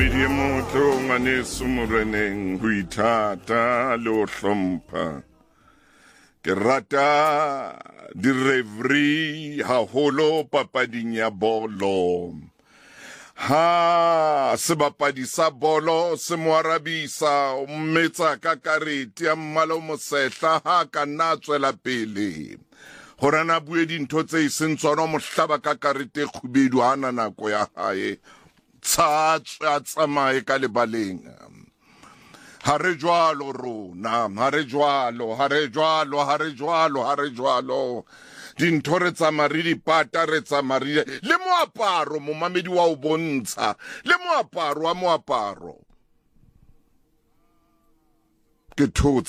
Mamedi motho ngwaneso moreneng ho ithata le ho hlompha. Ke rata di-referee haholo papading ya bolo. Ha sebapadi sa bolo se mo arabisa o mmetsa ka karete ya mmala o mosehla ha ka nna tswela pele. Hore na bue dintho tse seng tsona mo hlaba ka karete khubedu hana nako ya hae. Tsamaye ka lebaleng. Hare jwalo rona, hare jwalo. Dintho re tsamari dipata re tsamari le moaparo momamedi wa o bontsha le moaparo wa moaparo. Ke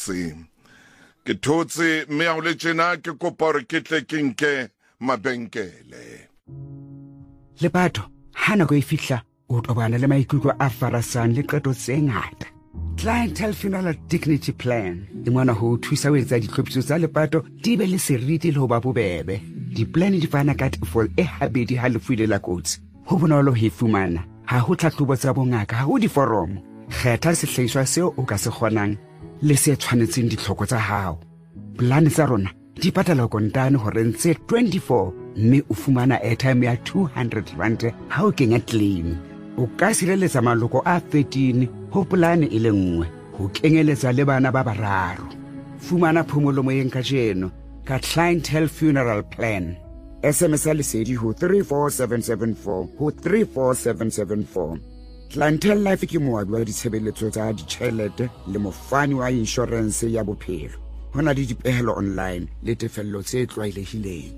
thotse mme a o le tjena ke kopa hore ke tle ke nke mabenkele. Lepato ha nako e fihla o tobana le maikutlo a farasang le qeto tse ngata. Clientele Funeral Dignity Plan e ngwana ho thusa ho etsa ditlhophiso tsa lepato di be le seriti le ho ba bobebe. Di-plan di fana ka tefo e habedi ha lefu ile la kotsi. Ho bonolo ho e fumana. Ha ho tlhahlobo tsa bongaka, ha ho diforomo. Kgetha sehlahiswa seo o ka se kgonang le se tshwanetseng ditlhoko tsa hao. Plan tsa rona di patala kontane hore ntse 24 mme o fumana airtime ya 200 rand ha o kenya claim. O ka sireletsa maloko a 13 ho polane e le nngwe ho kenyeletsa le bana ba bararo. Fumana phomolo moyeng ka jeno ka Clientele Funeral Plan. SMS ya lesedi ho 34774 ho 34774. Clientele Life ke moabi wa ditshebeletso tsa ditjhelete le mofani wa insurance ya bophelo. Hona le dipehelo online le tefello tse tlwaelehileng.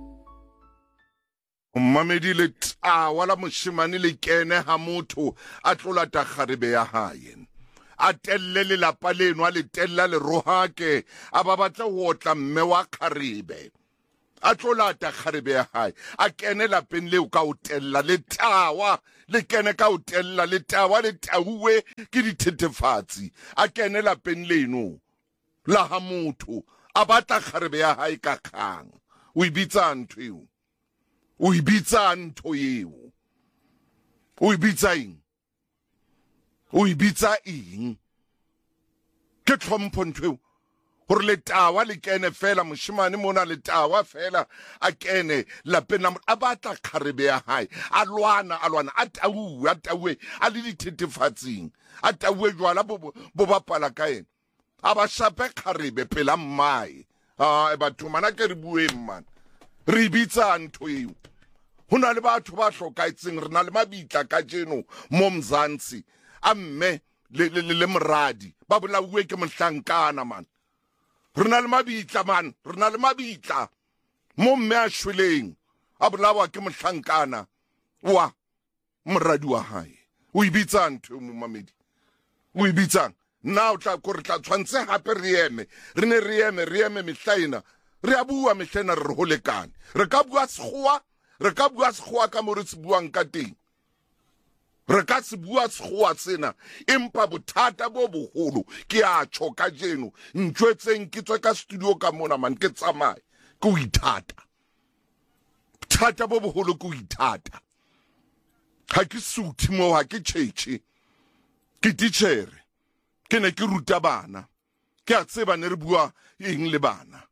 Mamedi le wala moshimane le kene ha motho a tlolata kgarebe ya hae. A telle le lapa leno a le tella le rohake a ba batla ho otla mme wa kgarebe. A tlolata kgarebe ya hae a kene lapeng leo ka o tella le tawa le kene ka o tella le tawa le tauwe ke dithethefatsi. A kene lapeng leno la ha motho a batla kgarebe ya hae ka kgang. O ibitsa ntho eo. O ibitsa ntho eo. O ibitsa eng? O ibitsa eng? Ke tlhompho ntho eo. Hore le tawa le kene fela moshimane mona le tawa fela a kene lapeng la a batla kgarebe ya hae. A lwana a tauwe a le dithethefatsing. A tauwe jwala bo bapala ka ena. A ba shape kgarebe pela mmae. Batho mana ke re bueng man. Re ibitsa ntho eo. Hona le batho ba hlokaetseng re na le mabitla ka jeno mo Mzansi a mme le moradi ba bolauwe ke mohlankana man. Re na le mabitla man, re na le mabitla mo mme a shweleng a bolawa ke mohlankana wa moradi wa hae. O ibitsa ntho mo mamedi. O ibitsa na o tla gore tla tshwantse hape re eme mehlaina re a bua mehlaina re ho lekane. Re ka bua sekgowa ka mo re se buang ka teng. Re ka se bua sekgowa sena empa bothata bo boholo ke a tjho ka jeno ntjwetseng ke tswe ka studio ka mona man ke tsamaye ke o ithata. Bothata bo boholo ke o ithata. Ha ke suthi mo ha ke tjhetjhe ke titjhere ke ne ke ruta bana ke a tseba ne re bua eng le bana.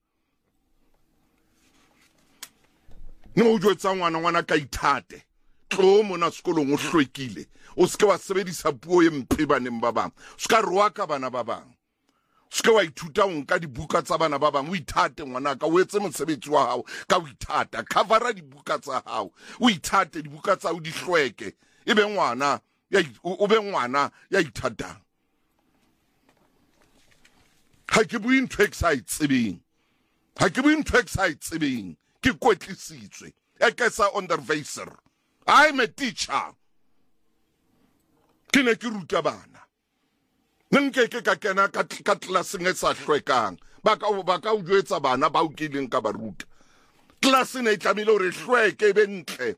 No o jwetsa ngwana ka ithate tlo mona sekolong o hlwekile o ske wa sebedisa puo e mpe baneng ba bang o ska roa ka bana ba bang o ske wa ithuta o nka dibuka tsa bana ba bang o ithate ngwana ka o etse mosebetsi wa hao ka o ithata covera dibuka tsa hao o ithate dibuka tsa o di hlweke o be ngwana ya ithatang. Ha ke bue ntho e ke sa itsebeng ke kwetlisitswe ekesa onderwyser. I'm a teacher. Ke ne ke ruta bana nke ke ka kena ka tlelaseng e sa hlwekang ba ka o jwetsa bana ba o kileng ka ba ruta tlelaseng e tlamehile hore hlweke e be ntle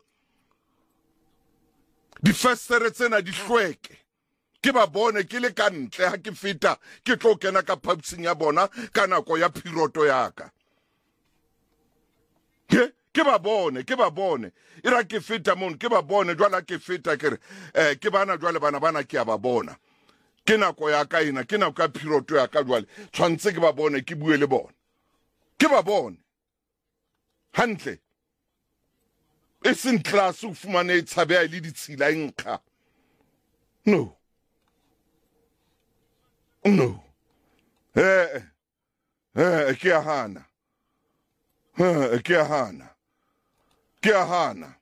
difestere tsena di hlweke ke ba bone ke le ka ntle ha ke feta ke tlo kena ka phaposing ya bona ka nako ya phiroto ya ka. ke ba bone ira ke feta mon ke ba bone jwala ke feta ke re ke bana jwale bana ke a ba bona ke nako ya ka ina ke nako ka piroto ya ka jwale tshwantse ke ba bone ke bue le bona ke ba bone hantle e seng class o fumane e tshabea le ditshila nkga no ke a hana